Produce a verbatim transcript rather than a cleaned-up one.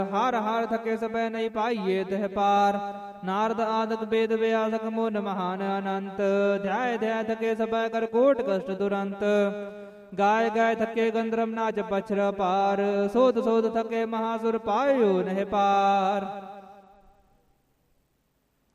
ਹਰ ਹਰ ਥਕੇ ਸਭੈ ਨਹੀਂ ਪਾਈਏ ਤਹਿ ਪਾਰ। ਨਾਰਦ ਆਦਿਕ ਵੇਦ ਵਿਆਸਕ ਮੁਨ ਮਹਾਨ ਅਨੰਤ। ਧਿਆਏ ਧਿਆਏ ਥਕੇ ਸਭੈ ਕਰ ਕੋਟ ਕਸ਼ਟ ਦੁਰੰਤ। ਗਾਏ ਗਾਏ ਥਕੇ ਗੰਧਰਵ ਨਾਚ ਪਛਰ ਪਾਰ। ਸੋਧ ਸੋਧ ਥਕੇ ਮਹਾਸੁਰ ਪਾਇਓ ਨਹਿ ਪਾਰ।